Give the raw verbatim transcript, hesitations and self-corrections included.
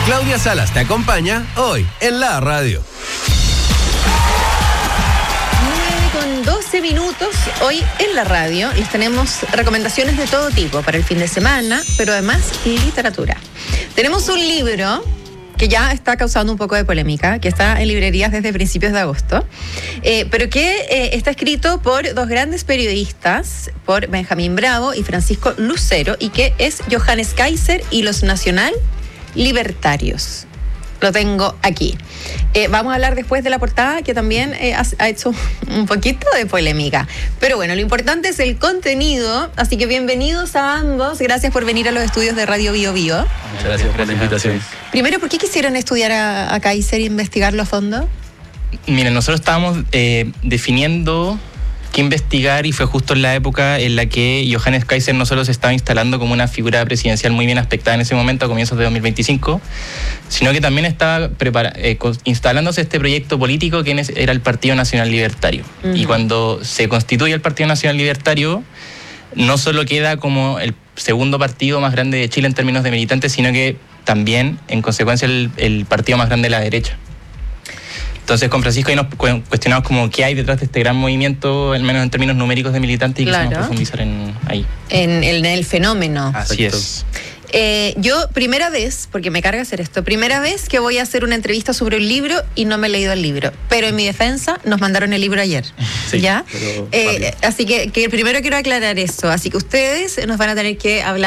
Claudia Salas te acompaña hoy en la radio. Con doce minutos, hoy en la radio les tenemos recomendaciones de todo tipo para el fin de semana, pero además literatura. Tenemos un libro que ya está causando un poco de polémica, que está en librerías desde principios de agosto, eh, pero que eh, está escrito por dos grandes periodistas, por Benjamín Bravo y Francisco Lucero, y que es Johannes Kaiser y los Nacional Libertarios. Lo tengo aquí. Eh, vamos a hablar después de la portada, que también eh, ha, ha hecho un poquito de polémica. Pero bueno, lo importante es el contenido, así que bienvenidos a ambos. Gracias por venir a los estudios de Radio Bio Bio. Muchas gracias por la invitación. Primero, ¿por qué quisieron estudiar a, a Kaiser e investigarlo a fondo? Miren, nosotros estábamos eh, definiendo qué investigar, y fue justo en la época en la que Johannes Kaiser no solo se estaba instalando como una figura presidencial muy bien aspectada en ese momento, a comienzos de dos mil veinticinco, sino que también estaba prepara- eh, instalándose este proyecto político que era el Partido Nacional Libertario. Uh-huh. Y cuando se constituye el Partido Nacional Libertario, no solo queda como el segundo partido más grande de Chile en términos de militantes, sino que también, en consecuencia, el, el partido más grande de la derecha. Entonces, con Francisco ahí nos cuestionamos como qué hay detrás de este gran movimiento, al menos en términos numéricos de militantes, y claro, quisimos profundizar en ahí. En el, en el fenómeno. Así es. Eh, yo, primera vez, porque me carga hacer esto, primera vez que voy a hacer una entrevista sobre un libro y no me he leído el libro. Pero en mi defensa, nos mandaron el libro ayer. Sí, ¿ya? Eh, así que, que primero quiero aclarar eso. Así que ustedes nos van a tener que hablar